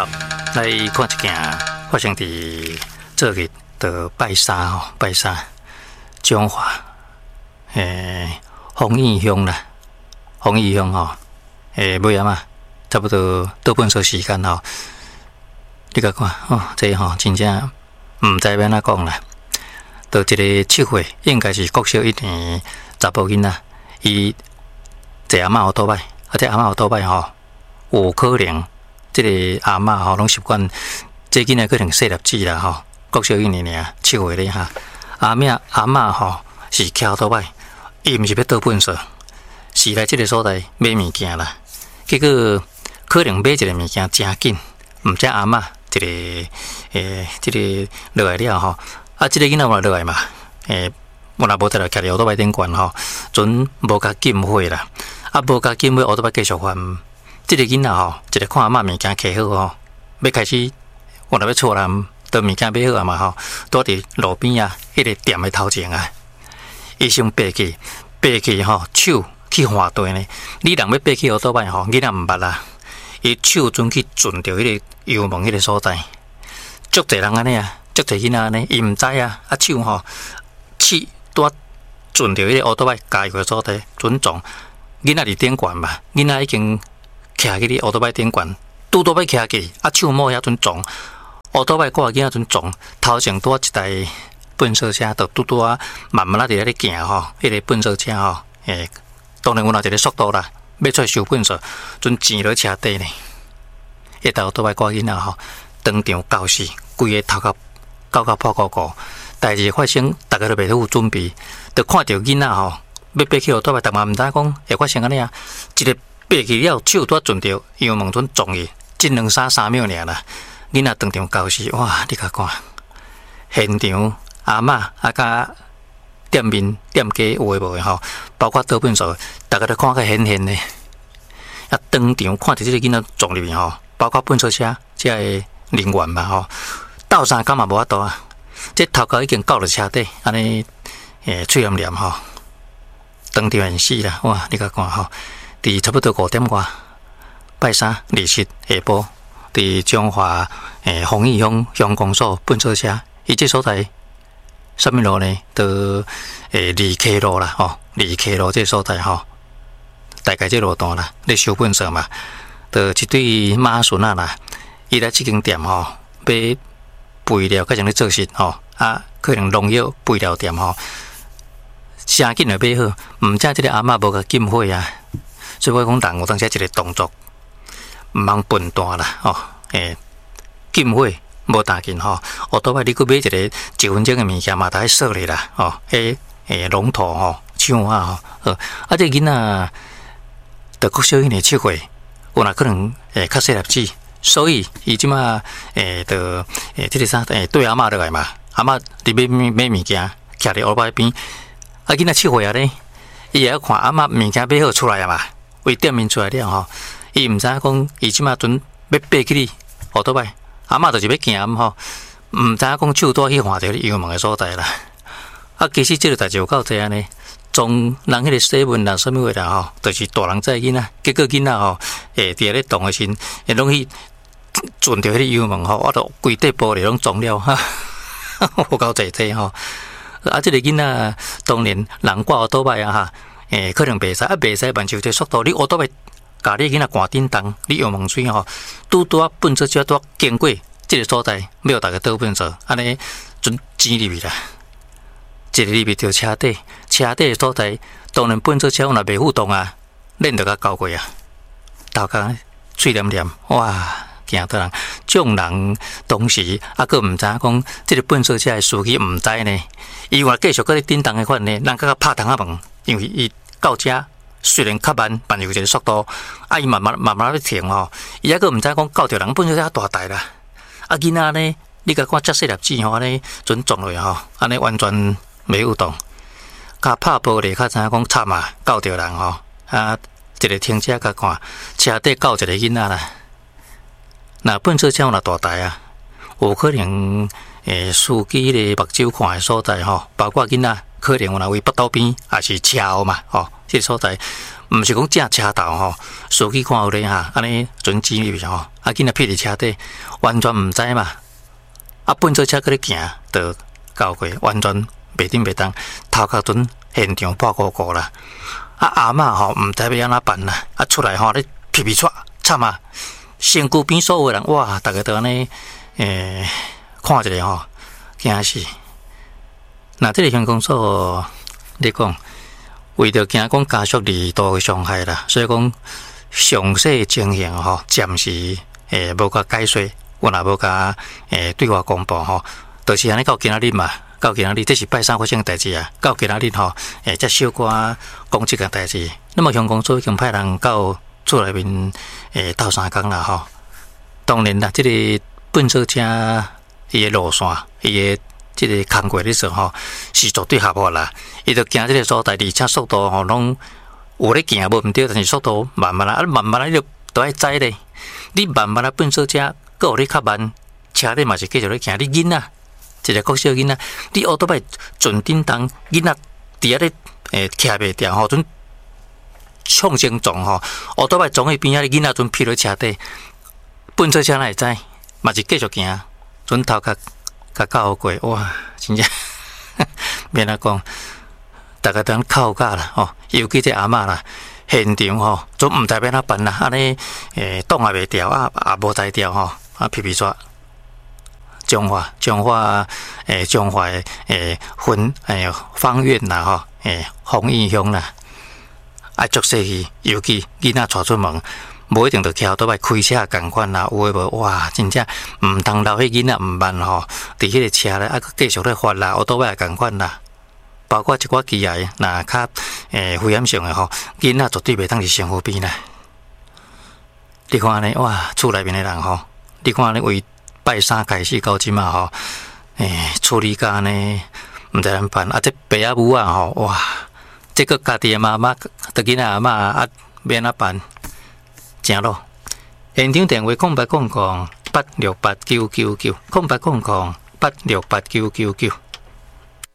来看一件发生伫昨日的拜三吼，拜三中华丰益乡啦，丰益乡吼，尾仔嘛，差不多倒半晡时间吼，你甲看哦，这吼真正毋知要安怎讲啦。到一个7岁，应该是国小1年查甫囡仔，伊坐阿嬷后倒摆，这阿嬷后倒摆吼，有可能。这个阿嬷吼，拢习惯，这囡仔可能细粒子啦吼，国小1年尔，7岁咧哈。阿嬷吼是徛倒摆，伊毋是要倒粪扫，是来这个所在买物件啦。结果可能买一个物件真紧，毋知阿嬷这个落来了吼，这个囡仔嘛落来嘛，我若无得来徛伫后倒摆顶悬吼，准无甲禁火啦，无甲禁火，后倒摆继续翻。这个囡仔吼，一个看阿嬷物件摕好吼，要开始，我若要错人，倒物件买好啊嘛吼，躲伫路边啊，迄个店的头前啊，伊先爬起吼，手去换地呢。你人要爬起后倒摆吼，囡仔毋捌啦，伊手准去顺着迄个油门迄个所在，足侪人安尼啊，足侪囡仔安尼，伊毋知啊，手吼，去拄顺着迄个后倒摆加油的所在，准撞囡仔伫顶悬嘛，囡仔已经。徛去哩，后倒摆顶悬，拄倒摆徛去，手摸遐阵撞，后倒摆挂囡仔阵撞，头前拄一台粪扫车，就拄啊慢慢伫咧行吼，迄个粪扫车吼，当然有一个速度啦，要出来收粪扫，阵钱落车底呢，迄台后倒摆挂囡仔吼，当场搞死，规个头壳搞到破鼓鼓，代志发生，大家都袂有准备，就看到囡仔吼，要爬去后倒摆，但嘛毋知讲会发生安尼啊，一个。爬起了，手拄顺着油门准撞伊，只2、3秒尔啦。囡仔当场搞死，哇！你甲看，现场阿嬷甲店面店家有诶无诶吼，包括倒粪扫，大家都看个现的。当场看着即个囡仔撞入去吼，包括粪扫车遮个人员嘛吼，斗相共嘛无法度啊。这头壳已经搞落车底，安尼嘴黏黏吼，当场现死啦！哇！你甲看吼。伫差不多5点外，拜三日下晡，伫中华丰益乡乡公所粪扫车，伊这所在什么路呢？到二溪路啦，吼，二溪路这所在吼，大概这路段啦，咧收粪扫嘛，到一对马孙啊啦，伊来这间店吼，买肥料，改成咧做事吼，可能农药肥料店吼，诚紧就买好，毋知这个阿嬷无甲禁火啊。所以我讲，人有当时一个动作，毋通笨蛋啦，吼，禁火无打紧吼，后倒摆你去买一个1分钟的物件嘛，得扫咧啦，吼，龙头吼，枪啊吼，这囡仔到国小1年7岁，有哪可能较细粒子，所以伊即马到这个啥对阿嬷落来嘛，阿嬷伫买物件，徛伫后摆边，囡仔7岁啊咧，伊也要看阿嬷物件买好出来啊嘛。为店面出来了吼，伊毋知影讲，伊即马准要爬起哩，后倒摆，阿嬷就是要行吼，毋知影讲手拄去换着油门的所在啦。其实这个代志有够济安尼，从人迄个洗文啦、什么话啦吼，就是大人载囡仔，结果囡仔吼，伫咧动的时，拢去顺着迄个油门吼，我都规块玻璃拢撞了哈，有够济吼。这个囡仔当年人挂后倒摆啊哈。可能袂使，袂使慢就这速度。你后倒摆，家你囡仔赶叮当，你油门水吼，拄粪扫车拄经过这个所在，要大家倒粪扫，安尼准钱入去啦。一个入去着车底的所在，当然粪扫车若袂互动啊，恁着甲交过啊。头壳嘴黏黏，哇！惊到人，众人当时佫毋知影讲，这个粪扫车的司机毋知呢，伊若继续搁咧叮当的款呢，人甲拍窗仔门，因为伊。到遮虽然较慢，但有一个速度，伊慢慢咧停吼，伊还佫毋知讲到着人本身遐大台啦。囡仔呢，你甲看遮细粒子吼，安尼准撞落去吼，安尼完全袂有动。甲拍玻璃，较知影讲惨啊，到着人吼，一个停车甲看，车底到一个囡仔啦。那粪扫车若大台啊，有可能司机咧目睭看的所在吼，包括囡仔。可能有哪位北道边也是车后嘛，吼，这个所在毋是讲正车头吼，司机看有咧哈，安尼准机入去吼，啊，囡仔撇伫车底，完全毋知嘛。啊，本做车搁咧行，就交过，完全袂顶袂当，头壳准现场破糊糊啦。啊，阿嬷吼毋知要安怎办啦，啊，出来吼咧皮皮喘，惨啊！身躯边所有人，哇，逐个都安尼看一下吼，惊死！那这个乡公所，你讲为着惊讲家属二度的伤害啦，所以讲详细情形吼，暂时无甲解说，我也无甲对外公布吼，就是安尼到今仔日嘛，到今仔日这是拜三发生的代志啊，到今仔日吼，才小可讲这件代志。那么乡公所已经派人到厝内面斗相共啦吼。当然啦，这个粪扫车伊的路线，伊的这个工过的时候吼，是绝对合法啦。伊就行这个所在，而且速度吼拢有咧行，无毋对，但是速度慢慢啦，啊慢慢啦，你就爱知咧。你慢慢啦，粪扫车搁有你较慢，车咧嘛是继续咧行。你囡仔，一个国小囡仔，你乌多摆准叮当，囡仔伫遐咧徛袂掉吼，准冲先撞吼，乌多摆撞去边仔，囡仔准劈落车底，粪扫车哪会知？嘛是继续行，准头壳甲搞过，哇，真正免啊讲。大家当靠架啦，吼，尤其这阿嬷啦，现场吼，总毋知要安怎办啦，安尼挡也袂掉，也无才调吼，皮皮刷，中华方院啦吼，丰益乡啦，啊，足细去，尤其囡仔带出门，无一定着徛倒摆开车共款啦，有诶无？哇，真正毋通留迄囡仔毋慢吼，伫迄个车咧，啊，继续咧发啦，倒摆也共款啦。包括一寡机械，若较危险性的吼，囡仔绝对袂当伫身躯边啦。你看安尼，哇，厝内面的人吼，你看安尼为拜三开始到即嘛吼，处理甲安尼，毋知安怎办。啊，这爸仔母啊吼，哇，这个家己的妈妈，得囡仔阿嬷啊，要安怎办？正咯。现场电话0800868999，0800868999。